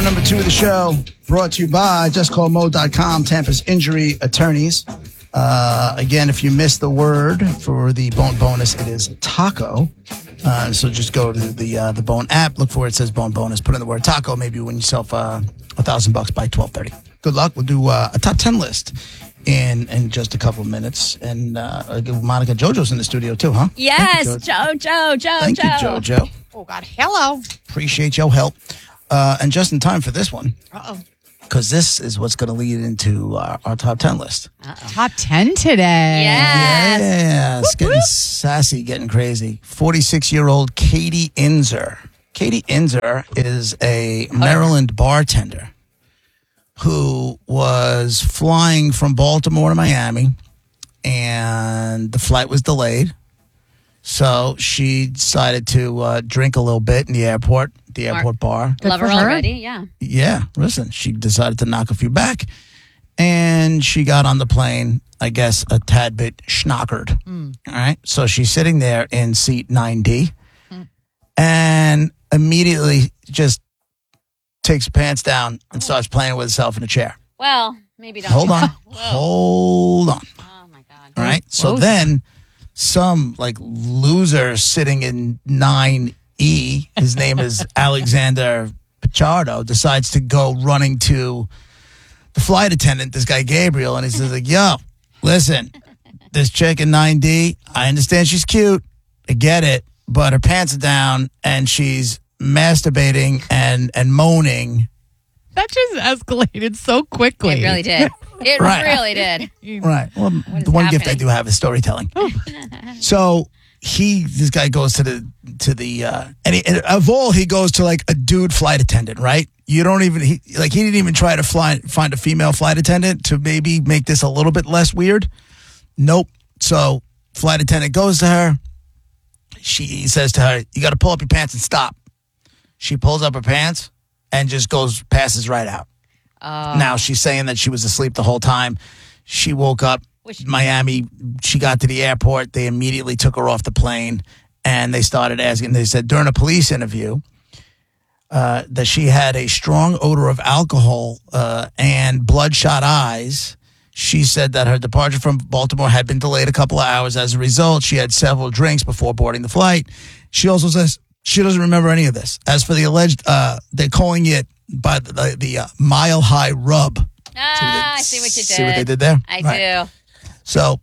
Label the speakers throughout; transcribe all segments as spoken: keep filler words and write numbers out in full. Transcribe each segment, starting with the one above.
Speaker 1: number two of the show, brought to you by just call mo dot com, Tampa's injury attorneys. Uh, again, if you missed the word for the Bone bonus, it is taco. Uh, so just go to the uh, the Bone app, look for it, it says Bone bonus, put in the word taco, maybe you win yourself uh, a thousand bucks by twelve thirty. Good luck. We'll do uh, a top ten list in in just a couple of minutes. And uh, Monica JoJo's in the studio too, huh?
Speaker 2: Yes,
Speaker 1: you,
Speaker 2: JoJo, JoJo.
Speaker 1: Thank you, JoJo.
Speaker 3: Oh, God. Hello.
Speaker 1: Appreciate your help. Uh, and just in time for this one.
Speaker 3: Uh-oh.
Speaker 1: Because this is what's going to lead into our, our top ten list.
Speaker 3: Uh-oh. Top ten today.
Speaker 2: Yes.
Speaker 1: Yeah, it's
Speaker 3: Whoop,
Speaker 1: getting
Speaker 3: whoop.
Speaker 1: sassy, getting crazy. forty-six-year-old Katie Inzer. Katie Inzer is a Maryland bartender who was flying from Baltimore to Miami, and the flight was delayed. So she decided to uh, drink a little bit in the airport, the airport bar.
Speaker 3: Good
Speaker 2: Love
Speaker 3: for
Speaker 2: her
Speaker 3: her.
Speaker 2: already, yeah.
Speaker 1: Yeah, listen, she decided to knock a few back, and she got on the plane, I guess, a tad bit schnockered. Mm. All right, so she's sitting there in seat nine D, mm. and immediately just takes her pants down and starts playing with herself in a chair.
Speaker 2: Well, maybe don't.
Speaker 1: Hold on, hold on.
Speaker 2: Oh, my God.
Speaker 1: All right, so
Speaker 3: Whoa.
Speaker 1: then some, like, loser sitting in nine E, his name is Alexander Pichardo, decides to go running to the flight attendant, this guy Gabriel, and he says, like, yo, listen, this chick in nine D, I understand she's cute, I get it, but her pants are down and she's masturbating and, and moaning.
Speaker 3: That just escalated so quickly.
Speaker 2: It really did. It
Speaker 1: Right.
Speaker 2: really did.
Speaker 1: Right. Well,
Speaker 2: is
Speaker 1: the one gift I
Speaker 2: happening?
Speaker 1: do have is storytelling. So he, this guy goes to the, to the, uh, and, he, and of all, he goes to like a dude flight attendant, right? You don't even, he, like, he didn't even try to fly, find a female flight attendant to maybe make this a little bit less weird. Nope. So flight attendant goes to her. She he says to her, you got to pull up your pants and stop. She pulls up her pants and just goes, passes right out.
Speaker 2: Oh.
Speaker 1: Now, she's saying that she was asleep the whole time. She woke up
Speaker 2: Which-
Speaker 1: Miami. She got to the airport. They immediately took her off the plane, and they started asking. They said during a police interview uh, that she had a strong odor of alcohol uh, and bloodshot eyes. She said that her departure from Baltimore had been delayed a couple of hours. As a result, she had several drinks before boarding the flight. She also says she doesn't remember any of this. As for the alleged, uh, they're calling it by the, the, the uh, Mile High Rub.
Speaker 2: Ah, I see what you did.
Speaker 1: See what they did there?
Speaker 2: I
Speaker 1: Right.
Speaker 2: do.
Speaker 1: So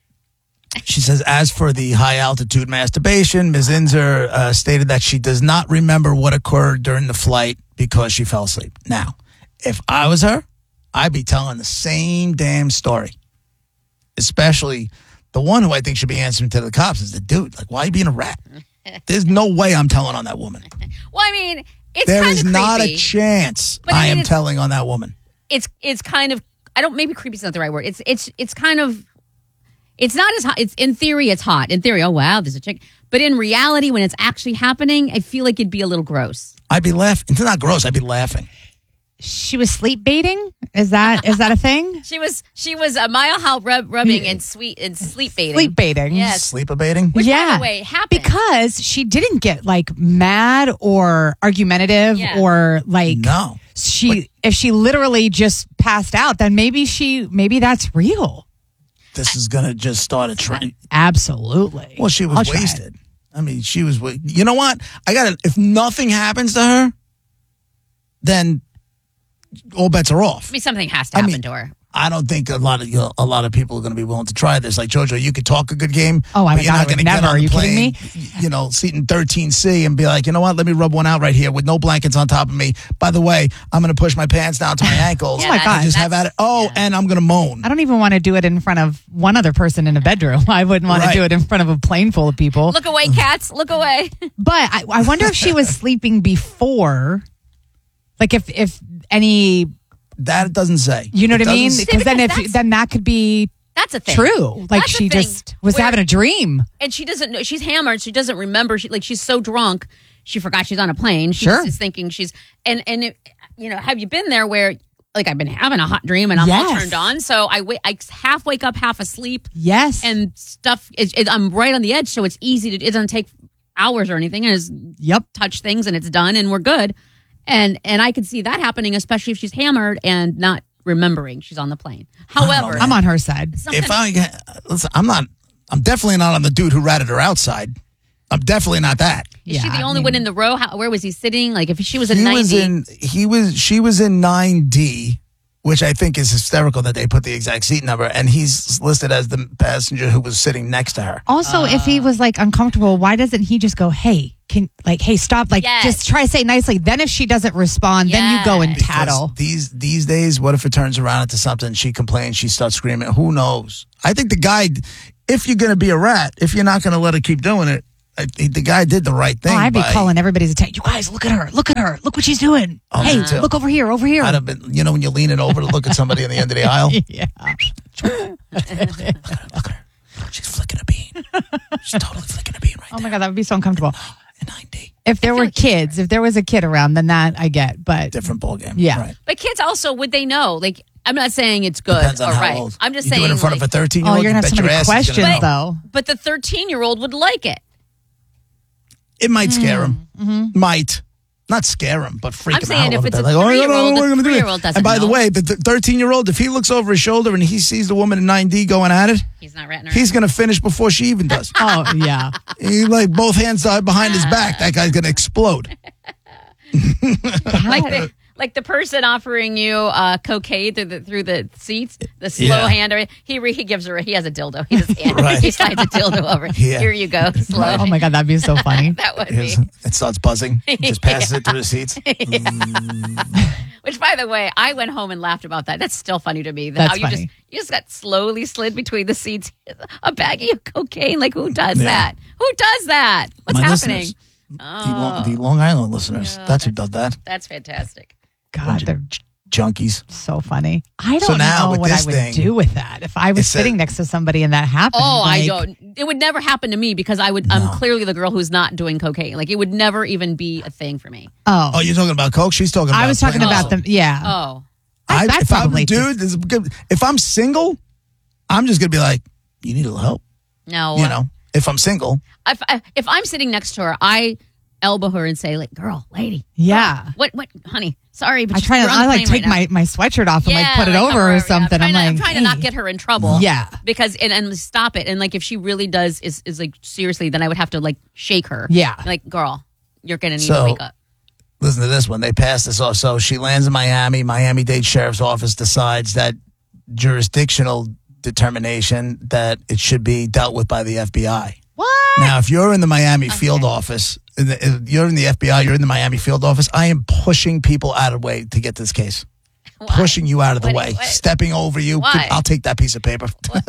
Speaker 1: she says, as for the high altitude masturbation, Miz Inzer uh, stated that she does not remember what occurred during the flight because she fell asleep. Now, if I was her, I'd be telling the same damn story. Especially the one who I think should be answering to the cops is the dude. Like, why are you being a rat? There's no way I'm telling on that woman.
Speaker 2: Well, I mean, it's
Speaker 1: There
Speaker 2: kind
Speaker 1: is
Speaker 2: of
Speaker 1: not a
Speaker 2: creepy.
Speaker 1: chance
Speaker 2: But I
Speaker 1: I
Speaker 2: mean,
Speaker 1: am
Speaker 2: it's-
Speaker 1: telling on that woman.
Speaker 2: It's it's kind of I don't maybe creepy is not the right word. It's it's it's kind of it's not as hot. It's in theory it's hot. In theory, oh wow, there's a chick. But in reality, when it's actually happening, I feel like it'd be a little gross.
Speaker 1: I'd be laughing. It's not gross. I'd be laughing.
Speaker 3: She was sleep baiting? Is that is that a thing?
Speaker 2: She was she was a mile high rub, rubbing and sweet and sleep baiting.
Speaker 3: Sleep baiting.
Speaker 2: Yes.
Speaker 1: Sleep abating.
Speaker 2: Which, by
Speaker 3: yeah.
Speaker 2: the way, happened.
Speaker 3: Because she didn't get like mad or argumentative
Speaker 2: Yeah.
Speaker 3: or like
Speaker 1: No.
Speaker 3: she if she literally just passed out, then maybe she maybe that's real.
Speaker 1: This is going to just start a trend.
Speaker 3: Absolutely.
Speaker 1: Well, she was
Speaker 3: I'll try it.
Speaker 1: wasted. I mean, she was. wa- You know what? I got to. If nothing happens to her, then all bets are off.
Speaker 2: I mean, something has to
Speaker 1: I
Speaker 2: happen
Speaker 1: mean,
Speaker 2: to her.
Speaker 1: I don't think a lot of you know, a lot of people are going to be willing to try this. Like JoJo, you could talk a good game.
Speaker 3: Oh, my
Speaker 1: but you're
Speaker 3: God,
Speaker 1: not
Speaker 3: I would
Speaker 1: going to get
Speaker 3: never.
Speaker 1: on
Speaker 3: Are
Speaker 1: the
Speaker 3: you kidding
Speaker 1: plane, You know, seat in thirteen C and be like, you know what? Let me rub one out right here with no blankets on top of me. By the way, I'm going to push my pants down to my ankles.
Speaker 2: Yeah, Oh my
Speaker 1: and
Speaker 3: God,
Speaker 1: just have at it. Oh,
Speaker 2: yeah.
Speaker 1: and I'm going to moan.
Speaker 3: I don't even want to do it in front of one other person in a bedroom. I wouldn't want
Speaker 1: Right.
Speaker 3: to do it in front of a plane full of people.
Speaker 2: Look away, cats. Look away.
Speaker 3: But I, I wonder if she was sleeping before, like if if any,
Speaker 1: That it doesn't say.
Speaker 3: you know
Speaker 1: It
Speaker 3: what I mean?
Speaker 1: doesn't-
Speaker 3: Because then if
Speaker 2: That's-
Speaker 3: then that could be
Speaker 2: That's a thing.
Speaker 3: true. Like
Speaker 2: That's a
Speaker 3: she
Speaker 2: thing
Speaker 3: just was
Speaker 2: where-
Speaker 3: having a dream.
Speaker 2: And she doesn't know. She's hammered. She doesn't remember. She like she's so drunk. She forgot she's on a plane. She's
Speaker 3: Sure.
Speaker 2: just thinking she's and and it, you know, have you been there where like I've been having a hot dream and I'm all
Speaker 3: Yes.
Speaker 2: turned on, so I wait. I half wake up, half asleep,
Speaker 3: Yes.
Speaker 2: and stuff. It, it, I'm right on the edge, so it's easy to. It doesn't take hours or anything. And it's
Speaker 3: yep.
Speaker 2: touch things and it's done and we're good. And and I could see that happening, especially if she's hammered and not remembering she's on the plane. However,
Speaker 3: I'm on her side.
Speaker 1: If I listen, I'm not. I'm definitely not on the dude who ratted her outside. I'm definitely not that.
Speaker 2: is she
Speaker 3: Yeah,
Speaker 2: the
Speaker 3: I
Speaker 2: only
Speaker 3: mean-
Speaker 2: one in the row? How, where was he sitting? Like if she was in
Speaker 1: He
Speaker 2: ninety,
Speaker 1: was in. He was. She was in nine D, which I think is hysterical that they put the exact seat number, and he's listed as the passenger who was sitting next to her.
Speaker 3: Also, if he was like uncomfortable, why doesn't he just go, hey, can like, hey, stop, like
Speaker 2: Yes.
Speaker 3: just try to say it nicely. Then if she doesn't respond, then you go and
Speaker 2: Yes.
Speaker 3: tattle.
Speaker 1: Because these these days, what if it turns around into something? She complains, she starts screaming. Who knows? I think the guy, if you're going to be a rat, if you're not going to let her keep doing it, I, the guy did the right thing.
Speaker 3: Oh, I'd be
Speaker 1: by-
Speaker 3: calling everybody's attention. You guys, look at her. Look at her. Look what she's doing.
Speaker 1: Oh,
Speaker 3: hey,
Speaker 1: me too.
Speaker 3: look over here. Over here.
Speaker 1: I'd have been, you know, when you're leaning over to look at somebody on the end of the aisle.
Speaker 3: Yeah.
Speaker 1: Look at her. Look at her. She's flicking a bean. She's totally flicking a bean right
Speaker 3: Oh
Speaker 1: there.
Speaker 3: my God, that would be so uncomfortable.
Speaker 1: In nine D.
Speaker 3: If there were kids, if there was a kid around, then that I get. But
Speaker 1: Different ballgame.
Speaker 3: Yeah.
Speaker 1: Right.
Speaker 2: but kids also would they know? Like I'm not saying it's good
Speaker 1: Depends on
Speaker 2: or
Speaker 1: how
Speaker 2: right.
Speaker 1: old.
Speaker 2: I'm just
Speaker 1: you
Speaker 2: saying
Speaker 1: do it in front
Speaker 2: like,
Speaker 1: of a thirteen year
Speaker 3: oh,
Speaker 1: old.
Speaker 3: you're going to have so many questions, though.
Speaker 2: but the thirteen year old would like it.
Speaker 1: It might scare him.
Speaker 3: Mm-hmm.
Speaker 1: Might. Not scare him, but freak
Speaker 2: I'm
Speaker 1: him
Speaker 2: saying
Speaker 1: out a
Speaker 2: if
Speaker 1: little
Speaker 2: it's
Speaker 1: bit.
Speaker 2: a
Speaker 1: Like, oh, you know,
Speaker 2: three-year-old,
Speaker 1: what
Speaker 2: the
Speaker 1: are we gonna do?
Speaker 2: three-year-old doesn't
Speaker 1: And by the
Speaker 2: know.
Speaker 1: way, the thirteen year old, if he looks over his shoulder and he sees the woman in nine D going at it,
Speaker 2: He's not ratting her.
Speaker 1: he's going to finish before she even does.
Speaker 3: Oh, yeah.
Speaker 1: He like both hands tied behind his back. That guy's going to explode.
Speaker 2: like the, like the person offering you uh, cocaine through the through the seats, the slow
Speaker 1: Yeah.
Speaker 2: hander. He re, he gives her. He has a dildo. He just hand,
Speaker 1: Right.
Speaker 2: he slides a dildo over.
Speaker 1: Yeah.
Speaker 2: Here you go, slow.
Speaker 3: Oh my God, that'd be so funny.
Speaker 2: That would
Speaker 1: Here's-
Speaker 2: be.
Speaker 1: It starts buzzing. Just passes it through the seats.
Speaker 2: Which, by the way, I went home and laughed about that. That's still funny to me. That
Speaker 3: That's
Speaker 2: how you
Speaker 3: funny.
Speaker 2: just you just got slowly slid between the seats. A baggie of cocaine. Like who does
Speaker 1: Yeah.
Speaker 2: that? Who does that? What's
Speaker 1: My
Speaker 2: happening?
Speaker 1: listeners. The, Long, the Long Island listeners. That's who does that.
Speaker 2: That's fantastic.
Speaker 3: God, they're
Speaker 1: Junkies.
Speaker 3: so funny. I don't
Speaker 1: So now
Speaker 3: know
Speaker 1: with
Speaker 3: what I
Speaker 1: this
Speaker 3: would
Speaker 1: thing,
Speaker 3: do with that if I was
Speaker 1: it said-
Speaker 3: sitting next to somebody and that happened.
Speaker 2: Oh, I
Speaker 3: like-
Speaker 2: don't. It would never happen to me because I would. I'm clearly the girl who's not doing cocaine. Like it would never even be a thing for me.
Speaker 3: Oh,
Speaker 1: Oh, you're talking about Coke? She's talking about
Speaker 3: I was talking
Speaker 1: playing
Speaker 3: about
Speaker 1: alcohol.
Speaker 3: them. Yeah.
Speaker 2: Oh,
Speaker 3: I-
Speaker 1: I,
Speaker 3: I'd
Speaker 1: if I'm a
Speaker 3: probably
Speaker 1: dude, this is good. If I'm single, I'm just going to be like, you need a little help.
Speaker 2: no.
Speaker 1: You know, if I'm single.
Speaker 2: if I, if I'm sitting next to her, I elbow her and say, like, girl, lady,
Speaker 3: Yeah.
Speaker 2: what, what, honey, sorry, but
Speaker 3: I try to.
Speaker 2: you're on the
Speaker 3: I like
Speaker 2: plane
Speaker 3: take
Speaker 2: right now.
Speaker 3: my, my sweatshirt off and
Speaker 2: Yeah,
Speaker 3: like put it
Speaker 2: like,
Speaker 3: over
Speaker 2: I'm-
Speaker 3: or
Speaker 2: yeah,
Speaker 3: something.
Speaker 2: I'm
Speaker 3: I'm,
Speaker 2: trying, to,
Speaker 3: like,
Speaker 2: I'm trying to not
Speaker 3: hey.
Speaker 2: get her in trouble.
Speaker 3: Yeah.
Speaker 2: because and, and stop it. And like, if she really does is is like seriously, then I would have to like shake her.
Speaker 3: Yeah.
Speaker 2: like, girl, you're gonna need
Speaker 1: So-
Speaker 2: to wake up.
Speaker 1: Listen to this one. They passed this off. So she lands in Miami. Miami-Dade Sheriff's Office decides that jurisdictional determination that it should be dealt with by the F B I.
Speaker 3: What?
Speaker 1: Now, if you're in the Miami field office, in the, if you're in the F B I, you're in the Miami field office, I am pushing people out of the way to get this case.
Speaker 2: Why?
Speaker 1: Pushing you out of the
Speaker 2: What-
Speaker 1: way,
Speaker 2: what-
Speaker 1: stepping over you.
Speaker 2: Why?
Speaker 1: I'll take that piece of paper.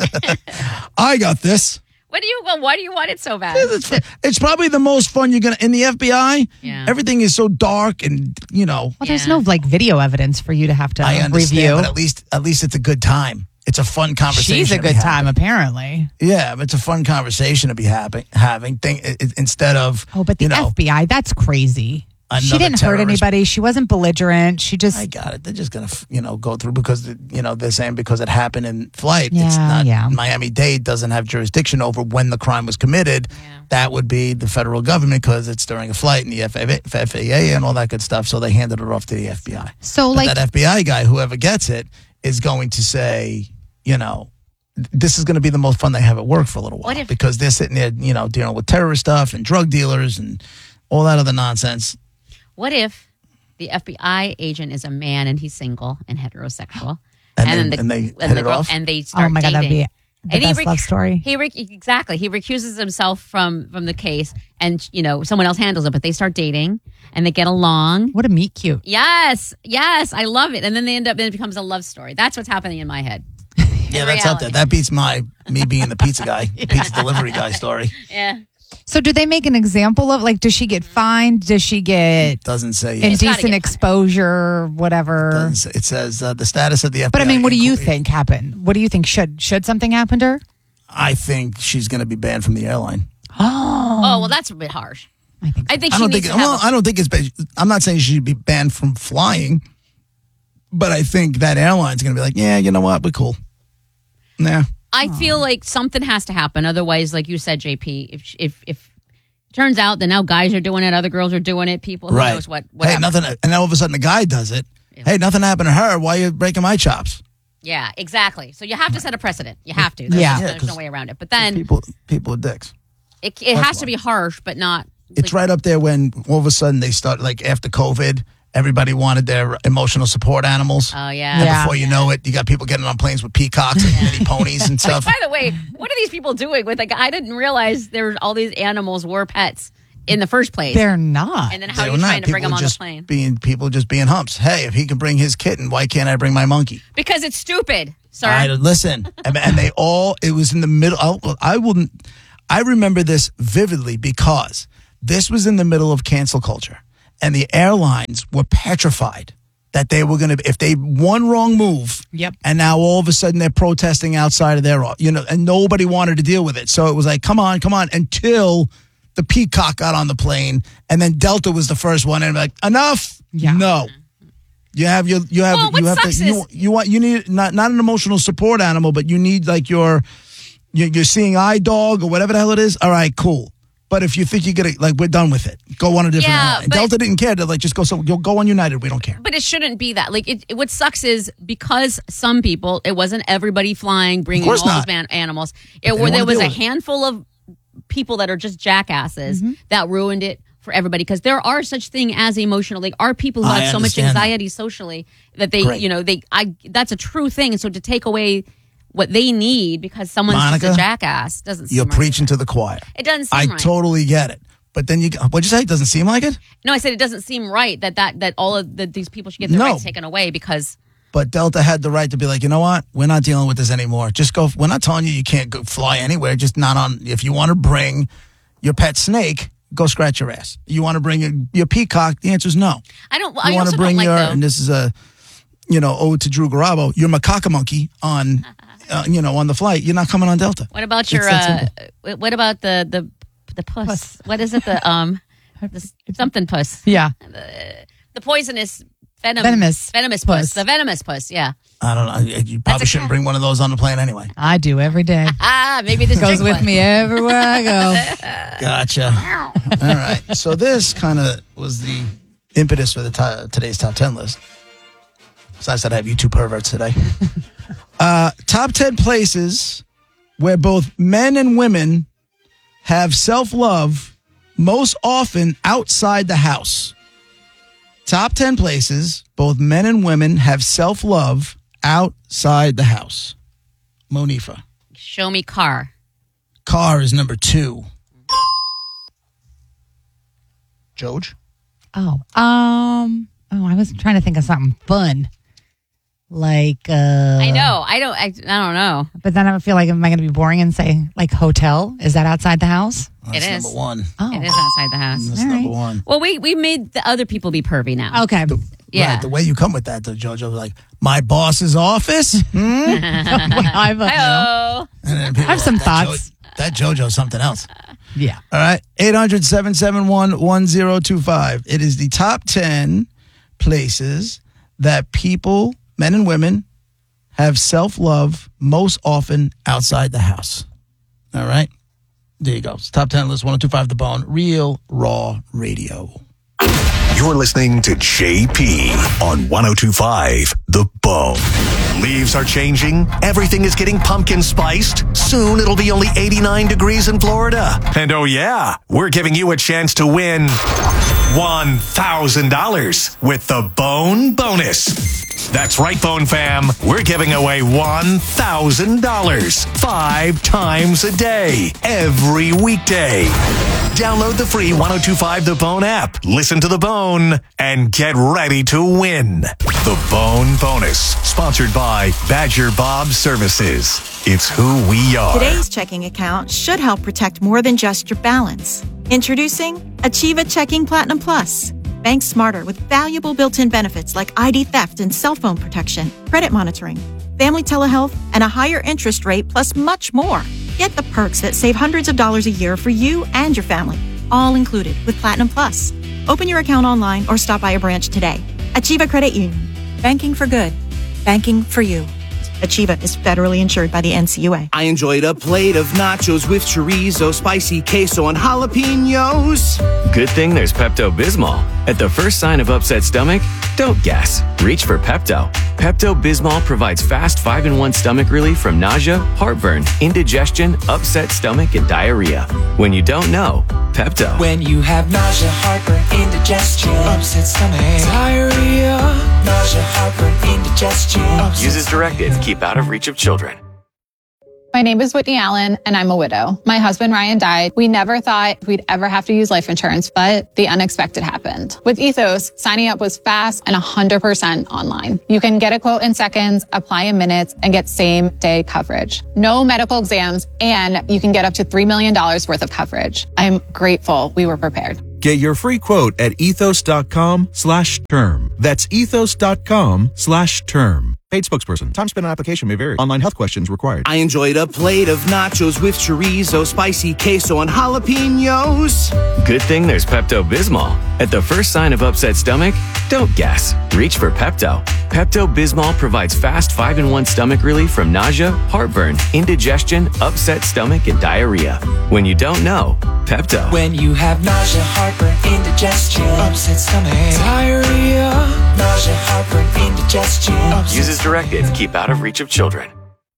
Speaker 1: I got this.
Speaker 2: What do you? Well, why do you want it so bad?
Speaker 1: It's, it's probably the most fun you're gonna in the F B I.
Speaker 2: Yeah.
Speaker 1: Everything is so dark, and you know.
Speaker 3: Well, there's
Speaker 2: Yeah.
Speaker 3: no like video evidence for you to have to
Speaker 1: I understand,
Speaker 3: review.
Speaker 1: but at least at least it's a good time. It's a fun conversation.
Speaker 3: She's a
Speaker 1: to be
Speaker 3: good time,
Speaker 1: having.
Speaker 3: apparently.
Speaker 1: Yeah, but it's a fun conversation to be having. Having thing it, it- instead of
Speaker 3: Oh, but the
Speaker 1: you know,
Speaker 3: F B I, that's crazy. She
Speaker 1: Another
Speaker 3: didn't hurt
Speaker 1: terrorist.
Speaker 3: anybody. She wasn't belligerent. She just
Speaker 1: I got it. They're just gonna you know go through because you know they're saying because it happened in flight. It's
Speaker 3: Yeah,
Speaker 1: not
Speaker 3: yeah.
Speaker 1: Miami-Dade doesn't have jurisdiction over when the crime was committed.
Speaker 2: Yeah.
Speaker 1: That would be the federal government because it's during a flight and the F A A and all that good stuff. So they handed it off to the F B I.
Speaker 3: so
Speaker 1: But
Speaker 3: like
Speaker 1: that F B I guy, whoever gets it, is going to say, you know, this is going to be the most fun they have at work for a little while
Speaker 2: What if-
Speaker 1: because they're sitting there, you know, dealing with terrorist stuff and drug dealers and all that other nonsense.
Speaker 2: What if the F B I agent is a man and he's single and heterosexual,
Speaker 1: And
Speaker 2: then
Speaker 1: they-
Speaker 2: the,
Speaker 1: and they
Speaker 2: and
Speaker 1: hit
Speaker 2: the
Speaker 1: it
Speaker 2: girl,
Speaker 1: off?
Speaker 2: and they start
Speaker 3: oh my god, that'd
Speaker 2: dating.
Speaker 3: be the
Speaker 2: And he
Speaker 3: best
Speaker 2: rec-
Speaker 3: love story.
Speaker 2: He rec- exactly he recuses himself from from the case, and you know someone else handles it. But they start dating and they get along.
Speaker 3: What a meet cute.
Speaker 2: Yes, yes, I love it. And then they end up. Then it becomes a love story. That's what's happening in my head.
Speaker 1: Yeah,
Speaker 2: In
Speaker 1: that's up there.
Speaker 2: reality.
Speaker 1: That beats my me being the pizza guy, pizza delivery guy story.
Speaker 2: Yeah,
Speaker 3: So do they make an example of like? Does she get fined? Does she get
Speaker 1: Doesn't say.
Speaker 2: gotta
Speaker 3: indecent
Speaker 2: get fined.
Speaker 3: exposure? Whatever.
Speaker 1: Doesn't say- It says uh, the status of the F B I.
Speaker 3: But I mean, what do you
Speaker 1: inquiry.
Speaker 3: think happened? What do you think should should something happen to her?
Speaker 1: I think she's going to be banned from the airline.
Speaker 2: Oh well, that's a bit harsh.
Speaker 3: I think.
Speaker 2: I think
Speaker 1: I
Speaker 2: she
Speaker 1: don't
Speaker 2: needs
Speaker 1: think.
Speaker 2: to
Speaker 1: Well,
Speaker 2: have.
Speaker 1: I don't think it's. ba- I'm not saying she should be banned from flying, but I think that airline's going to be like, yeah, you know what, we're cool. Nah.
Speaker 2: I feel like something has to happen. Otherwise, like you said, J P, if if if turns out that now guys are doing it, other girls are doing it, people who
Speaker 1: Right.
Speaker 2: knows what. Whatever.
Speaker 1: Hey, nothing. And then all of a sudden, the guy does it. Hey, nothing happened to her. Why are you breaking my chops?
Speaker 2: Yeah, exactly. So you have to set a precedent. You have to. There's,
Speaker 3: Yeah.
Speaker 2: there's
Speaker 1: Yeah,
Speaker 2: no
Speaker 1: 'cause
Speaker 2: way around it. But then
Speaker 1: People, people are dicks.
Speaker 2: it, it has to be harsh, but not.
Speaker 1: It's right up there when all of a sudden they start, like after COVID, everybody wanted their emotional support animals.
Speaker 2: Oh, yeah.
Speaker 1: And
Speaker 3: Yeah.
Speaker 1: before you know it, you got people getting on planes with peacocks and mini ponies and stuff.
Speaker 2: By the way, what are these people doing with like? I didn't realize there were all these animals were pets in the first place.
Speaker 3: They're not.
Speaker 2: and then how
Speaker 1: They
Speaker 2: are
Speaker 1: were
Speaker 2: you
Speaker 1: not.
Speaker 2: trying to bring
Speaker 1: People
Speaker 2: them on the
Speaker 1: just
Speaker 2: plane?
Speaker 1: Being people just being humps. Hey, if he can bring his kitten, why can't I bring my monkey?
Speaker 2: Because it's stupid, sir.
Speaker 1: I listen, and, and they all. It was in the middle. I, I wouldn't. I remember this vividly because this was in the middle of cancel culture, and the airlines were petrified that they were going to. If they one wrong move,
Speaker 3: Yep.
Speaker 1: and now all of a sudden they're protesting outside of their, you know, and nobody wanted to deal with it. So it was like, come on, come on, until the peacock got on the plane, and then Delta was the first one, and like, enough,
Speaker 3: Yeah.
Speaker 1: no. You have your you have
Speaker 2: Well, what
Speaker 1: you have
Speaker 2: sucks
Speaker 1: to, you,
Speaker 2: is-
Speaker 1: you want you need not not an emotional support animal, but you need like your your, your seeing eye dog or whatever the hell it is. All right, cool. But if you think you get it, like we're done with it, go on a different.
Speaker 2: Yeah,
Speaker 1: airline.
Speaker 2: but-
Speaker 1: Delta didn't care. They're like, just go. So you'll go on United. We don't care.
Speaker 2: But it shouldn't be that. Like, it, it- what sucks is because some people, it wasn't everybody flying, bringing all
Speaker 1: course
Speaker 2: those
Speaker 1: not.
Speaker 2: man- animals.
Speaker 1: They
Speaker 2: It
Speaker 1: don't
Speaker 2: were there
Speaker 1: wanna
Speaker 2: was
Speaker 1: deal
Speaker 2: a
Speaker 1: with it.
Speaker 2: handful of people that are just jackasses that ruined it for everybody. Because there are such thing as emotional. Like, are people who
Speaker 1: I
Speaker 2: have so much
Speaker 1: understand that.
Speaker 2: anxiety socially that they,
Speaker 1: Great.
Speaker 2: you know, they. I that's a true thing. And so to take away what they need because someone's
Speaker 1: Monica,
Speaker 2: just a jackass doesn't. Seem
Speaker 1: You're
Speaker 2: right.
Speaker 1: preaching to the choir.
Speaker 2: It doesn't seem
Speaker 1: I
Speaker 2: right.
Speaker 1: totally get it. But then you, what'd you say? It doesn't seem like it.
Speaker 2: No, I said it doesn't seem right that that that all of the, these people should get their
Speaker 1: No.
Speaker 2: rights taken away because.
Speaker 1: But Delta had the right to be like, you know what? We're not dealing with this anymore. Just go. We're not telling you you can't go fly anywhere. Just not on. If you want to bring your pet snake, go scratch your ass. You want to bring your, your peacock? The answer is no.
Speaker 2: I don't.
Speaker 1: You
Speaker 2: I
Speaker 1: want
Speaker 2: also
Speaker 1: to bring
Speaker 2: don't
Speaker 1: your,
Speaker 2: like though.
Speaker 1: and this is a, you know, ode to Drew Garabo, your macaca monkey on, uh, you know, on the flight. You're not coming on Delta.
Speaker 2: What about your?
Speaker 1: It's that
Speaker 2: Uh, what about the the the puss?
Speaker 3: Puss.
Speaker 2: What is it? The um, the, s- something puss.
Speaker 3: Yeah.
Speaker 2: The poisonous venom.
Speaker 3: Venomous
Speaker 2: Venomous puss.
Speaker 3: puss.
Speaker 2: The venomous puss. Yeah.
Speaker 1: I don't know. You probably
Speaker 2: a
Speaker 1: shouldn't
Speaker 2: cat.
Speaker 1: bring one of those on the plane anyway.
Speaker 3: I do every day.
Speaker 2: Ah, maybe this
Speaker 3: Goes
Speaker 2: chick
Speaker 3: with
Speaker 2: one.
Speaker 3: me everywhere I go.
Speaker 1: Gotcha. All right. So this kind of was the impetus for the ti- today's top ten list. Besides that, I have you two perverts today. uh, top ten places where both men and women have self-love most often outside the house. Top ten places both men and women have self-love outside the house. Monifa.
Speaker 2: Show me car.
Speaker 1: Car is number two. Joj?
Speaker 3: Oh, um, oh, I was trying to think of something fun, like. uh
Speaker 2: I know. I don't. I, I don't know.
Speaker 3: But then I would feel like, am I going to be boring and say like hotel? Is that outside the house?
Speaker 1: That's
Speaker 2: It is.
Speaker 1: number one.
Speaker 3: Oh,
Speaker 2: It is outside the house.
Speaker 1: That's
Speaker 3: All
Speaker 1: number
Speaker 3: right.
Speaker 1: one.
Speaker 2: Well, we we made the other people be pervy now.
Speaker 3: okay.
Speaker 2: Yeah.
Speaker 1: Right, the way you come with that, though, JoJo, like, my boss's office? Hmm?
Speaker 3: I've, uh,
Speaker 2: Hello.
Speaker 1: And then people
Speaker 3: I have some
Speaker 1: are like, that
Speaker 3: thoughts.
Speaker 1: Jo- that JoJo's something else.
Speaker 3: yeah.
Speaker 1: All right. eight hundred, seven seven one, one zero two five. It is the top ten places that people, men and women, have self-love most often outside the house. All right. There you go. It's top ten list, one oh two five The Bone. Real Raw Radio.
Speaker 4: You're listening to J P on one oh two five The Bone. Leaves are changing. Everything is getting pumpkin spiced. Soon it'll be only eighty-nine degrees in Florida. And oh yeah, we're giving you a chance to win one thousand dollars with the Bone Bonus. That's right, Bone Fam. We're giving away one thousand dollars five times a day, every weekday. Download the free one oh two five The Bone app, listen to The Bone, and get ready to win. The Bone Bonus, sponsored by Badger Bob Services. It's who we are.
Speaker 5: Today's checking account should help protect more than just your balance. Introducing Achieva Checking Platinum Plus. Bank smarter with valuable built-in benefits like I D theft and cell phone protection, credit monitoring, family telehealth, and a higher interest rate, plus much more. Get the perks that save hundreds of dollars a year for you and your family, all included with Platinum Plus. Open your account online or stop by a branch today. Achieva Credit Union. Banking for good. Banking for you. Achieva is federally insured by the N C U A.
Speaker 6: I enjoyed a plate of nachos with chorizo, spicy queso, and jalapenos.
Speaker 7: Good thing there's Pepto-Bismol. At the first sign of upset stomach, don't guess. Reach for Pepto. Pepto-Bismol provides fast five in one stomach relief from nausea, heartburn, indigestion, upset stomach, and diarrhea. When you don't know, Pepto.
Speaker 8: When you have nausea, heartburn, indigestion, upset stomach, diarrhea, nausea, heartburn, indigestion.
Speaker 7: Use as directed. Keep out of reach of children.
Speaker 9: My name is Whitney Allen, and I'm a widow. My husband, Ryan, died. We never thought we'd ever have to use life insurance, but the unexpected happened. With Ethos, signing up was fast and one hundred percent online. You can get a quote in seconds, apply in minutes, and get same-day coverage. No medical exams, and you can get up to three million dollars worth of coverage. I'm grateful we were prepared.
Speaker 10: Get your free quote at ethos.com slash term. That's ethos.com slash term. Paid spokesperson. Time spent on application may vary. Online health questions required.
Speaker 6: I enjoyed a plate of nachos with chorizo, spicy queso, and jalapenos.
Speaker 7: Good thing there's Pepto-Bismol. At the first sign of upset stomach, don't guess. Reach for Pepto. Pepto-Bismol provides fast five in one stomach relief from nausea, heartburn, indigestion, upset stomach, and diarrhea. When you don't know, Pepto.
Speaker 8: When you have nausea, heartburn, indigestion, upset stomach, diarrhea, nausea, heartburn, indigestion.
Speaker 7: Use as directed. Keep out of reach of children.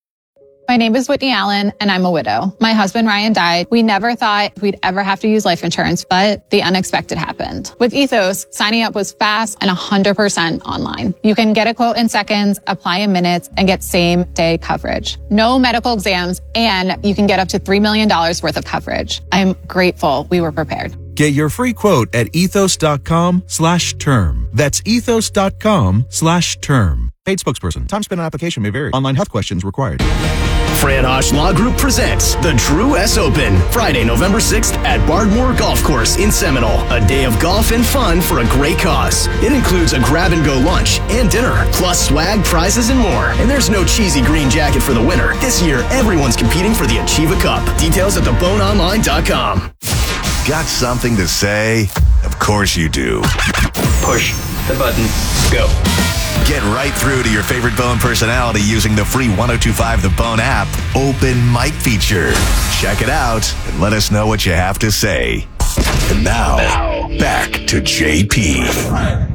Speaker 9: My name is Whitney Allen, and I'm a widow. My husband, Ryan, died. We never thought we'd ever have to use life insurance, but the unexpected happened. With Ethos, signing up was fast and one hundred percent online. You can get a quote in seconds, apply in minutes, and get same-day coverage. No medical exams, and you can get up to three million dollars worth of coverage. I'm grateful we were prepared.
Speaker 10: Get your free quote at ethos.com slash term. That's ethos.com slash term. Paid spokesperson. Time spent on application may vary. Online health questions required.
Speaker 11: Fran Hosh Law Group presents the Drew S. Open, Friday, November sixth at Bardmore Golf Course in Seminole. A day of golf and fun for a great cause. It includes a grab-and-go lunch and dinner, plus swag, prizes, and more. And there's no cheesy green jacket for the winner. This year, everyone's competing for the Achieva Cup. Details at the bone online dot com.
Speaker 4: Got something to say? Of course you do.
Speaker 11: Push the button. Go.
Speaker 4: Get right through to your favorite Bone personality using the free one oh two five The Bone app open mic feature. Check it out and let us know what you have to say. And now, back to J P.